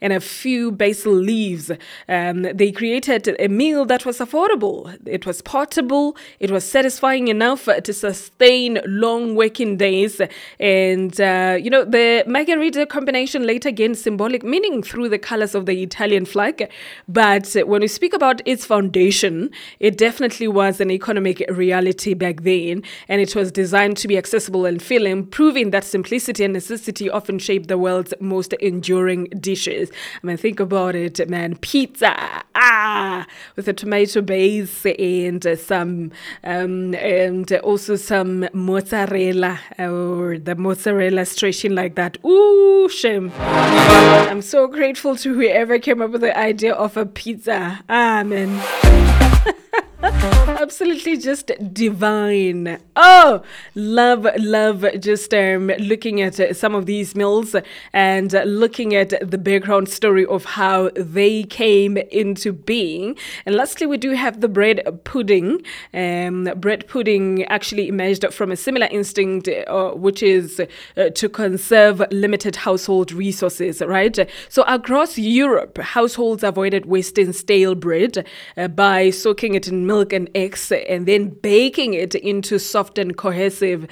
and a few basil leaves. They created a meal that was affordable. It was portable. It was satisfying enough to sustain long working days. And, the margarita combination later gained symbolic meaning through the colors of the Italian flag. But when we speak about its foundation, it definitely was an economic reality back then. And it was designed to be accessible and filling, proving that simplicity and necessity often shape the world's most enduring dishes. I mean, think about it, man. Pizza, with a tomato base and also some mozzarella, or the mozzarella stretching like that. Ooh, shame. I'm so grateful to whoever came up with the idea of a pizza. Man. Absolutely just divine. Oh, love just looking at some of these meals and looking at the background story of how they came into being. And lastly, we do have the bread pudding. Bread pudding actually emerged from a similar instinct, which is to conserve limited household resources, right? So across Europe, households avoided wasting stale bread by soaking it in milk and eggs and then baking it into soft and cohesive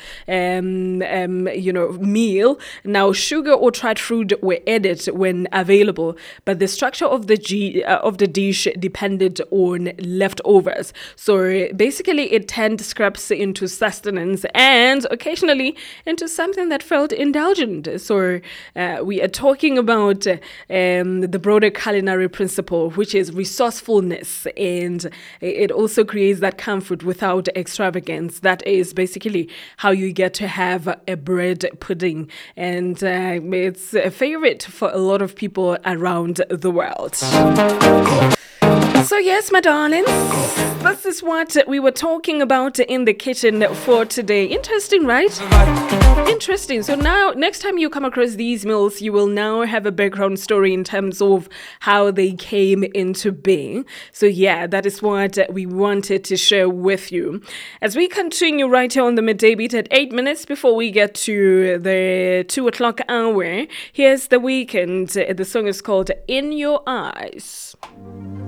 meal. Now, sugar or dried fruit were added when available, but the structure of the dish depended on leftovers. So basically, it turned scraps into sustenance and occasionally into something that felt indulgent. So we are talking about the broader culinary principle, which is resourcefulness, and it also creates that comfort without extravagance. That is basically how you get to have a bread pudding, and it's a favorite for a lot of people around the world. So yes, my darlings, this is what we were talking about in the kitchen for today. Interesting, right? Interesting. So now, next time you come across these meals, you will now have a background story in terms of how they came into being. So yeah, that is what we wanted to share with you. As we continue right here on the Midday Beat at 8 minutes before we get to the 2 o'clock hour, here's The Weeknd. The song is called In Your Eyes.